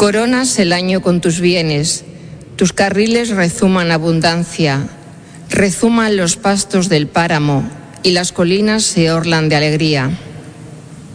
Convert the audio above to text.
Coronas el año con tus bienes, tus carriles rezuman abundancia, rezuman los pastos del páramo y las colinas se orlan de alegría.